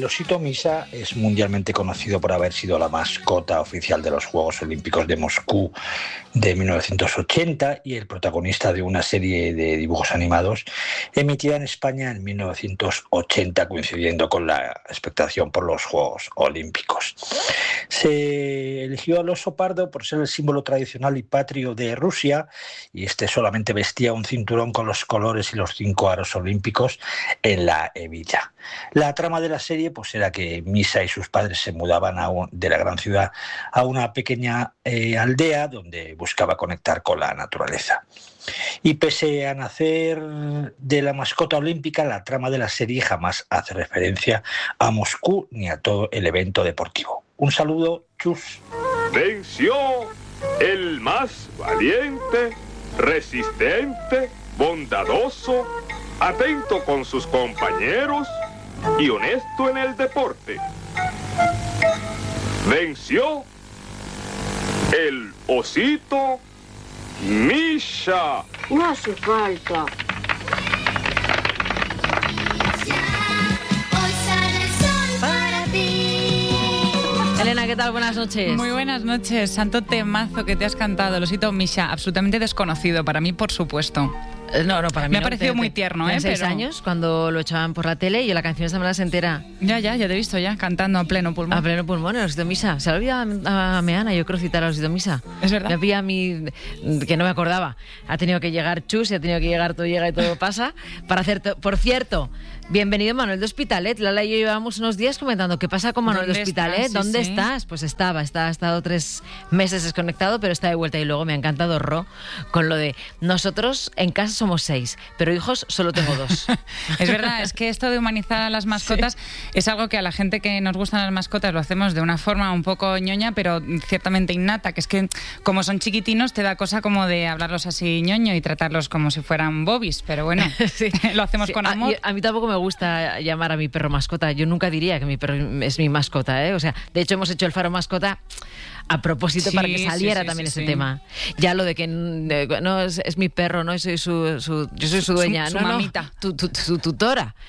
osito Misa es mundialmente conocido por haber sido la mascota oficial de los Juegos Olímpicos de Moscú de 1980 y el protagonista de una serie de dibujos animados emitida en España en 1980, coincidiendo con la expectación por los Juegos Olímpicos. Se eligió al oso pardo por ser el símbolo tradicional y patrio de Rusia, y este solamente vestía un cinturón con los colores y los 5 aros olímpicos en la hebilla. La trama de la serie pues era que Misa y sus padres se mudaban de la gran ciudad a una pequeña aldea donde buscaba conectar con la naturaleza. Y pese a nacer de la mascota olímpica, la trama de la serie jamás hace referencia a Moscú ni a todo el evento deportivo. Un saludo, chus. Venció el más valiente, resistente, bondadoso, atento con sus compañeros y honesto en el deporte. Venció el osito Misha. No hace falta. Elena, ¿qué tal? Buenas noches. Muy buenas noches. Santo temazo que te has cantado, el osito Misha, absolutamente desconocido para mí, por supuesto. No, para mí me ha parecido muy tierno, ¿eh? 6 años, cuando lo echaban por la tele y la canción esta me la sé entera. Ya te he visto ya, cantando a pleno pulmón. A pleno pulmón, el osito Misha. Se lo olvidaba a Meana, yo creo, citar al osito Misha. Es verdad. Me pilla a mí, que no me acordaba. Ha tenido que llegar Chus, y ha tenido que llegar Todo Llega y Todo Pasa, para hacer... Por cierto, bienvenido Manuel de Hospitalet. Lala y yo llevamos unos días comentando qué pasa con Manuel de Hospitalet. ¿Dónde estás? Pues ha estado 3 meses desconectado, pero está de vuelta. Y luego me ha encantado Ro con lo de nosotros en casa somos 6, pero hijos solo tengo 2. Es verdad, es que esto de humanizar a las mascotas es algo que a la gente que nos gustan las mascotas lo hacemos de una forma un poco ñoña, pero ciertamente innata, que es que como son chiquitinos te da cosa como de hablarlos así ñoño y tratarlos como si fueran bobbies, pero bueno, lo hacemos con amor. A mí tampoco me gusta llamar a mi perro mascota. Yo nunca diría que mi perro es mi mascota, ¿eh? O sea, de hecho hemos hecho el Faro Mascota a propósito para que saliera también ese tema. Ya lo de que no es mi perro, no soy yo soy su dueña, su mamita. Tu tutora.